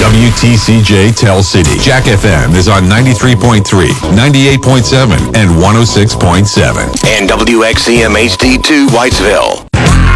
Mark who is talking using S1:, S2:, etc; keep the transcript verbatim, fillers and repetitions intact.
S1: W T C J Tell City. Jack F M is on ninety-three point three, ninety-eight point seven, and one oh six point seven.
S2: And W X C M H D two Whitesville.